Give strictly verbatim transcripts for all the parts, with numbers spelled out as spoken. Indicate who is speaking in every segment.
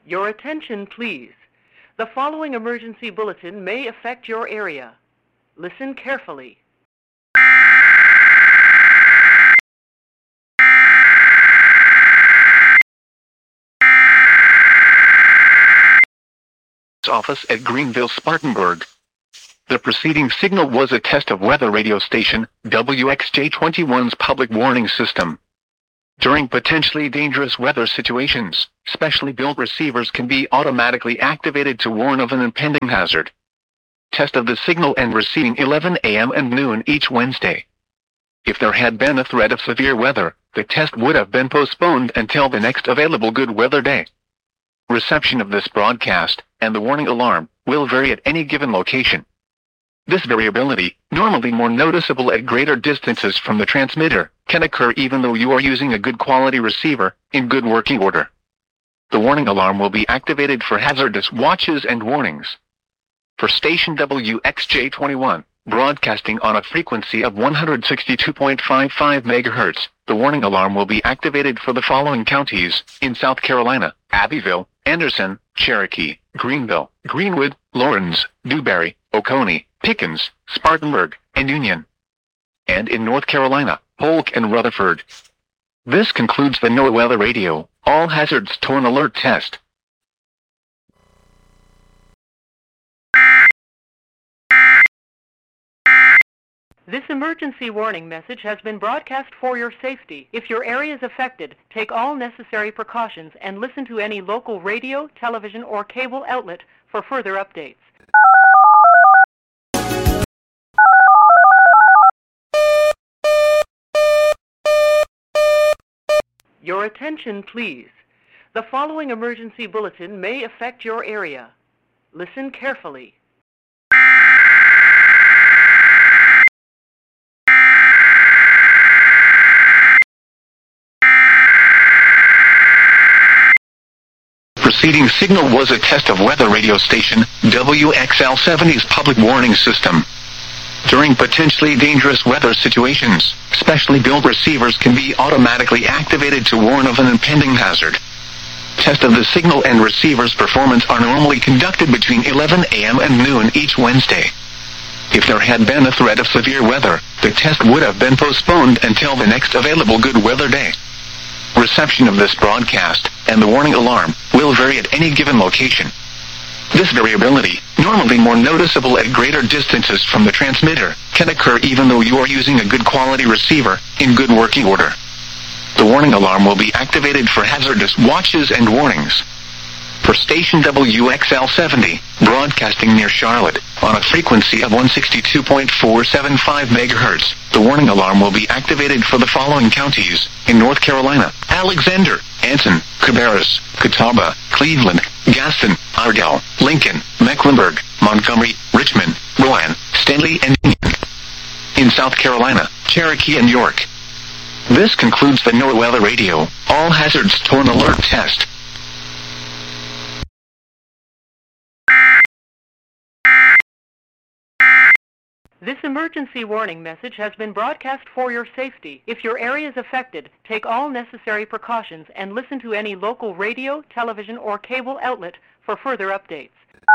Speaker 1: Your attention, please. The following emergency bulletin may affect your area. Listen carefully.
Speaker 2: Office at Greenville, Spartanburg. The preceding signal was a test of weather radio station W X J twenty-one's public warning system. During potentially dangerous weather situations, specially built receivers can be automatically activated to warn of an impending hazard. Test of the signal and receiving eleven a m and noon each Wednesday. If there had been a threat of severe weather, the test would have been postponed until the next available good weather day. Reception of this broadcast and the warning alarm will vary at any given location. This variability, normally more noticeable at greater distances from the transmitter, can occur even though you are using a good quality receiver in good working order. The warning alarm will be activated for hazardous watches and warnings. For station W X J twenty-one, broadcasting on a frequency of one hundred sixty-two point five five megahertz, the warning alarm will be activated for the following counties in South Carolina: Abbeville, Anderson, Cherokee, Greenville, Greenwood, Laurens, Dewberry, Oconee, Pickens, Spartanburg, and Union. And in North Carolina, Polk and Rutherford. This concludes the NOAA Weather Radio All Hazards Tone Alert Test.
Speaker 1: This emergency warning message has been broadcast for your safety. If your area is affected, take all necessary precautions and listen to any local radio, television, or cable outlet for further updates. Your attention, please. The following emergency bulletin may affect your area. Listen carefully.
Speaker 2: Preceding signal was a test of weather radio station W X L seventy's public warning system. During potentially dangerous weather situations, specially built receivers can be automatically activated to warn of an impending hazard. Test of the signal and receiver's performance are normally conducted between eleven a m and noon each Wednesday. If there had been a threat of severe weather, the test would have been postponed until the next available good weather day. Reception of this broadcast and the warning alarm will vary at any given location. This variability, normally more noticeable at greater distances from the transmitter, can occur even though you are using a good quality receiver in good working order. The warning alarm will be activated for hazardous watches and warnings. For station W X L seventy, broadcasting near Charlotte, on a frequency of one hundred sixty-two point four seven five megahertz, the warning alarm will be activated for the following counties in North Carolina: Alexander, Anson, Cabarrus, Catawba, Cleveland, Gaston, Iredell, Lincoln, Mecklenburg, Montgomery, Richmond, Rowan, Stanley, and Union. In South Carolina, Cherokee and York. This concludes the NOAA Weather Radio All Hazards Tone Alert Test.
Speaker 1: This emergency warning message has been broadcast for your safety. If your area is affected, take all necessary precautions and listen to any local radio, television, or cable outlet for further updates.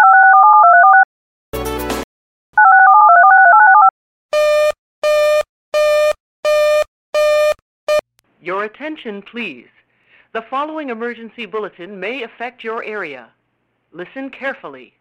Speaker 1: Your attention, please. The following emergency bulletin may affect your area. Listen carefully.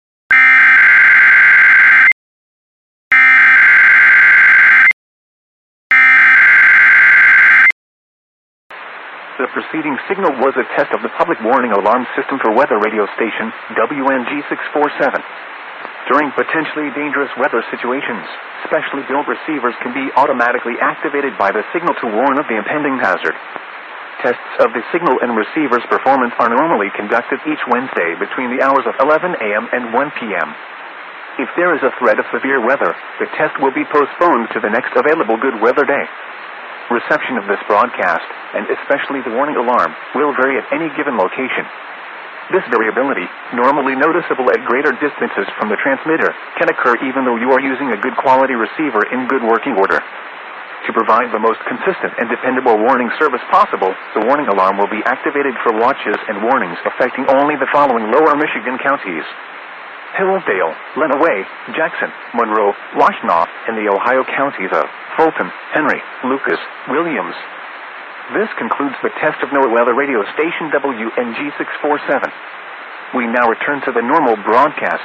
Speaker 2: The preceding signal was a test of the public warning alarm system for weather radio station W N G six forty-seven. During potentially dangerous weather situations, specially built receivers can be automatically activated by the signal to warn of the impending hazard. Tests of the signal and receiver's performance are normally conducted each Wednesday between the hours of eleven a m and one p m If there is a threat of severe weather, the test will be postponed to the next available good weather day. Reception of this broadcast, and especially the warning alarm, will vary at any given location. This variability, normally noticeable at greater distances from the transmitter, can occur even though you are using a good quality receiver in good working order. To provide the most consistent and dependable warning service possible, the warning alarm will be activated for watches and warnings affecting only the following lower Michigan counties: Hillsdale, Lenawee, Jackson, Monroe, Washtenaw, and the Ohio counties of Fulton, Henry, Lucas, Williams. This concludes the test of NOAA weather radio station W N G six forty-seven. We now return to the normal broadcast.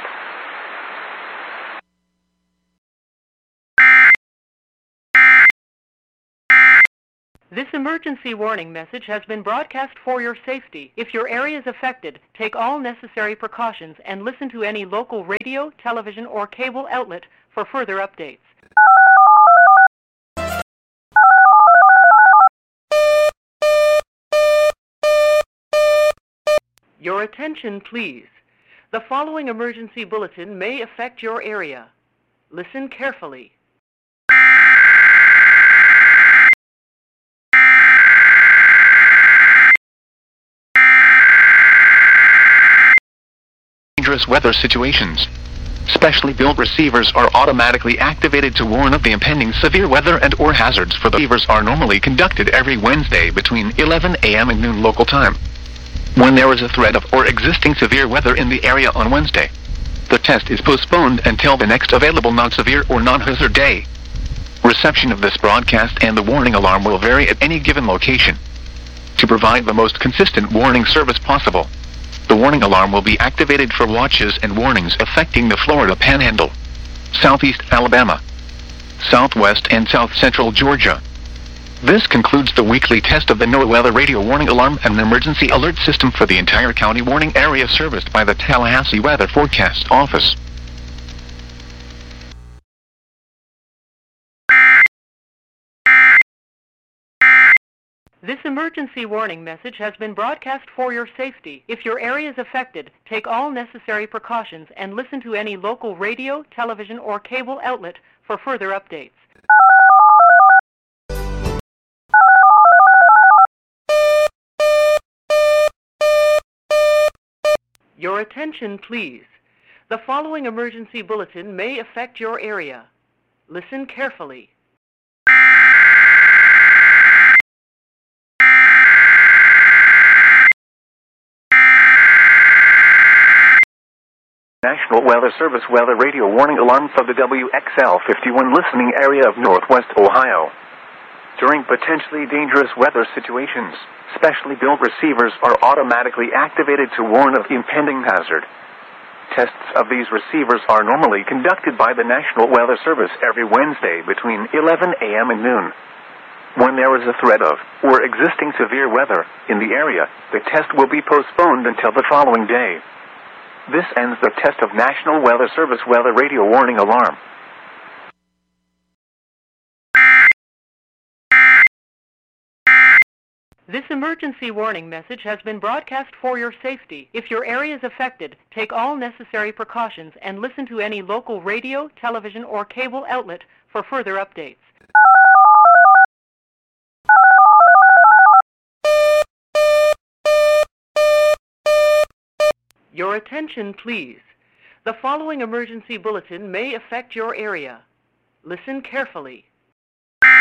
Speaker 1: This emergency warning message has been broadcast for your safety. If your area is affected, take all necessary precautions and listen to any local radio, television, or cable outlet for further updates. Your attention, please. The following emergency bulletin may affect your area. Listen carefully.
Speaker 2: Dangerous weather situations. Specially built receivers are automatically activated to warn of the impending severe weather and or hazards. For the receivers are normally conducted every Wednesday between eleven a m and noon local time. When there is a threat of or existing severe weather in the area on Wednesday, the test is postponed until the next available non-severe or non-hazard day. Reception of this broadcast and the warning alarm will vary at any given location. To provide the most consistent warning service possible, the warning alarm will be activated for watches and warnings affecting the Florida Panhandle, Southeast Alabama, Southwest and South Central Georgia. This concludes the weekly test of the NOAA Weather Radio Warning Alarm and Emergency Alert System for the entire county warning area serviced by the Tallahassee Weather Forecast Office.
Speaker 1: This emergency warning message has been broadcast for your safety. If your area is affected, take all necessary precautions and listen to any local radio, television, or cable outlet for further updates. Your attention, please. The following emergency bulletin may affect your area. Listen carefully.
Speaker 2: National Weather Service Weather Radio Warning Alarm for the W X L fifty-one listening area of Northwest Ohio. During potentially dangerous weather situations, specially built receivers are automatically activated to warn of the impending hazard. Tests of these receivers are normally conducted by the National Weather Service every Wednesday between eleven a m and noon. When there is a threat of or existing severe weather in the area, the test will be postponed until the following day. This ends the test of National Weather Service Weather Radio Warning Alarm.
Speaker 1: This emergency warning message has been broadcast for your safety. If your area is affected, take all necessary precautions and listen to any local radio, television, or cable outlet for further updates. Your attention, please. The following emergency bulletin may affect your area. Listen carefully.